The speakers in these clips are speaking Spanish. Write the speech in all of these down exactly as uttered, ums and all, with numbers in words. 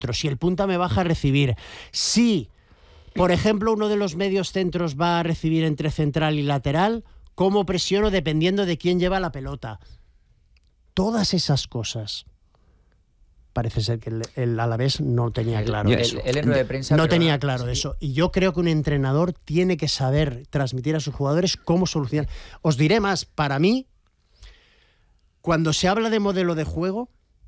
si el punta me baja a recibir, si, por ejemplo, uno de los medios centros va a recibir entre central y lateral, ¿cómo presiono dependiendo de quién lleva la pelota? Todas esas cosas. Parece ser que el, el Alavés no tenía claro el, eso. El, el de prensa, no pero, tenía claro sí. eso. Y yo creo que un entrenador tiene que saber transmitir a sus jugadores cómo solucionar. Os diré más, para mí, cuando se habla de modelo de juego,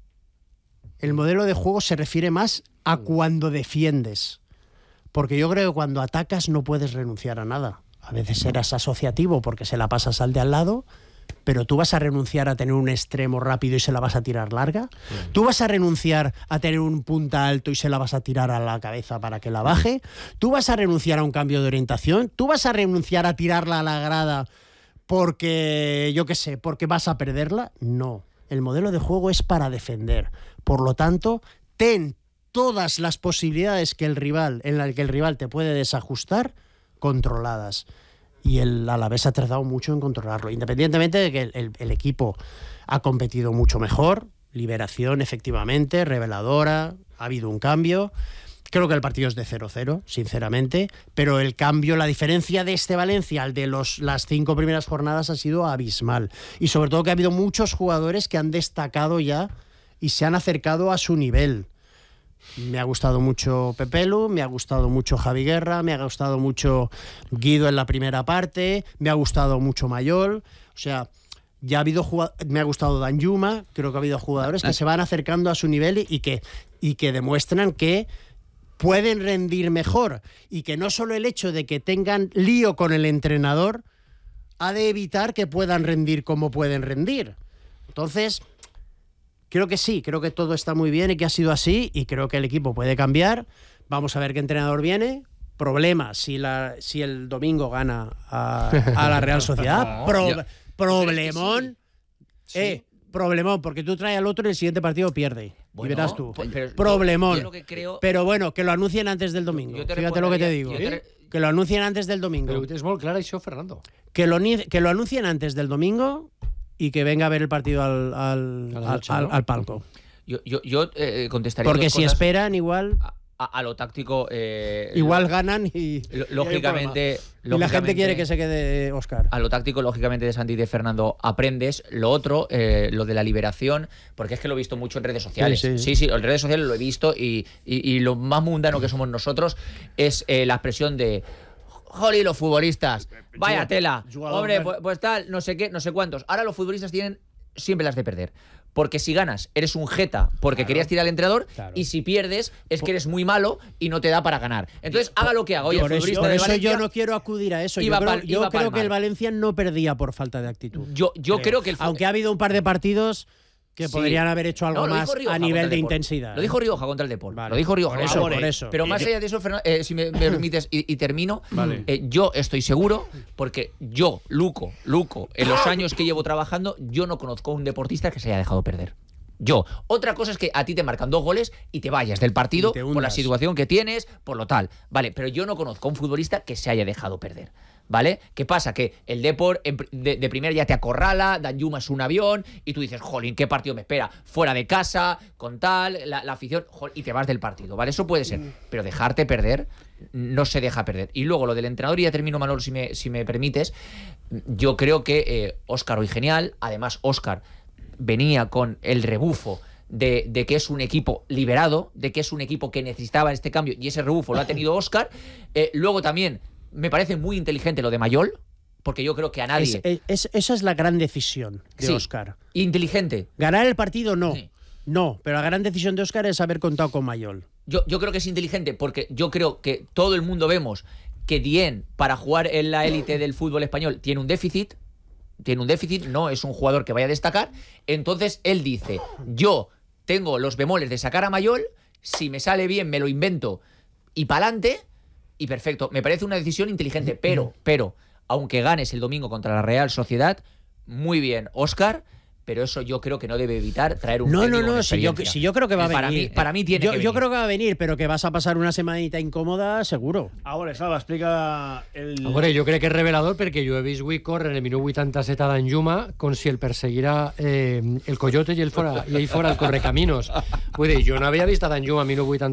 el modelo de juego se refiere más a cuando defiendes. Porque yo creo que cuando atacas no puedes renunciar a nada. A veces eras asociativo porque se la pasas al de al lado, pero tú vas a renunciar a tener un extremo rápido y se la vas a tirar larga. Tú vas a renunciar a tener un punta alto y se la vas a tirar a la cabeza para que la baje. Tú vas a renunciar a un cambio de orientación. Tú vas a renunciar a tirarla a la grada porque, yo qué sé, porque vas a perderla. No, el modelo de juego es para defender. Por lo tanto, ten todas las posibilidades que el rival, en las que el rival te puede desajustar, controladas. Y el Alavés ha tardado mucho en controlarlo, independientemente de que el, el, el equipo ha competido mucho mejor, liberación efectivamente, reveladora, ha habido un cambio. Creo que el partido es de cero cero, sinceramente, pero el cambio, la diferencia de este Valencia al de los, las cinco primeras jornadas ha sido abismal. Y sobre todo que ha habido muchos jugadores que han destacado ya y se han acercado a su nivel. Me ha gustado mucho Pepelu, me ha gustado mucho Javi Guerra, me ha gustado mucho Guido en la primera parte, me ha gustado mucho Mayol. O sea, ya ha habido jugadores, me ha gustado Danjuma, creo que ha habido jugadores que se van acercando a su nivel y que, y que demuestran que pueden rendir mejor y que no solo el hecho de que tengan lío con el entrenador ha de evitar que puedan rendir como pueden rendir. Entonces, creo que sí, creo que todo está muy bien y que ha sido así y creo que el equipo puede cambiar. Vamos a ver qué entrenador viene. Problema si, la, si el domingo gana a, a la Real Sociedad. Pro, problemón. Sí. Eh, problemón, porque tú traes al otro y el siguiente partido pierde. Bueno, y verás tú. Pero, problemón. Yo, yo lo que creo... Pero bueno, que lo anuncien antes del domingo. Fíjate lo que te digo. Te... Que lo anuncien antes del domingo. Pero es muy clara això, Fernando. Que lo, que lo anuncien antes del domingo y que venga a ver el partido al, al, al, noche, al, ¿no? al palco. Yo, yo, yo eh, contestaría porque si esperan igual... A, a, a lo táctico... Eh, igual lo, ganan y... Lógicamente... Y, y la gente quiere que se quede Óscar. A lo táctico, lógicamente, de Santi y de Fernando aprendes. Lo otro, eh, lo de la liberación, porque es que lo he visto mucho en redes sociales. Sí, sí, sí, sí en redes sociales lo he visto y, y, y lo más mundano que somos nosotros es eh, la expresión de... Jolly, los futbolistas, vaya tela, hombre, pues, pues tal, no sé qué, no sé cuántos. Ahora los futbolistas tienen siempre las de perder. Porque si ganas, eres un jeta porque claro, querías tirar al entrenador, claro. Y si pierdes, es que eres muy malo y no te da para ganar. Entonces, por, haga lo que haga. Oye, por el eso, por eso Valencia, yo no quiero acudir a eso. Yo creo, pal, yo creo que el Valencia no perdía por falta de actitud. Yo, yo creo. creo que el Aunque ha habido un par de partidos que sí. podrían haber hecho algo no, más Rioja a nivel de intensidad. Lo dijo Rioja contra el Depor. Vale. Lo dijo Rioja. Por eso, por eso. Pero más allá de eso, Fernando, eh, si me, me permites y, y termino, vale. eh, yo estoy seguro, porque yo, Luco, Luco, en los años que llevo trabajando, yo no conozco a un deportista que se haya dejado perder. Yo. Otra cosa es que a ti te marcan dos goles y te vayas del partido por la situación que tienes, por lo tal. Vale, pero yo no conozco a un futbolista que se haya dejado perder. ¿Vale? ¿Qué pasa? Que el Depor de, de primera ya te acorrala, Danjuma es un avión y tú dices, jolín, ¿qué partido me espera? Fuera de casa, con tal, la, la afición, jolín, y te vas del partido, ¿vale? Eso puede ser, pero dejarte perder no se deja perder. Y luego lo del entrenador, y ya termino, Manolo, si me, si me permites, yo creo que eh, Óscar hoy genial, además Óscar venía con el rebufo de, de que es un equipo liberado, de que es un equipo que necesitaba este cambio, y ese rebufo lo ha tenido Óscar. Eh, luego también me parece muy inteligente lo de Mayol, porque yo creo que a nadie... Es, es, esa es la gran decisión de sí, Óscar. Inteligente. Ganar el partido no. Sí. No, pero la gran decisión de Óscar es haber contado con Mayol. Yo, yo creo que es inteligente porque yo creo que todo el mundo vemos que Dieng, para jugar en la élite del fútbol español, tiene un déficit. Tiene un déficit, no es un jugador que vaya a destacar. Entonces él dice, yo tengo los bemoles de sacar a Mayol, si me sale bien me lo invento y pa'lante. Y perfecto, me parece una decisión inteligente, pero, pero, aunque ganes el domingo contra la Real Sociedad, muy bien, Óscar, pero eso yo creo que no debe evitar traer un No, no, técnico no, con si yo, experiencia. si yo creo que va a para venir. Mí, para mí tiene yo, que venir. Yo creo que va a venir, pero que vas a pasar una semanita incòmoda, seguro. A veure, Salva, explica el... A veure, jo crec que és revelador perquè jo he vist avui córrer en el minut vuitanta-set a Danjuma com si el perseguirà eh, el Coyote i ell fora, i ell fora el Correcaminos. Vull dir, jo no havia vist a Danjuma a minut vuitanta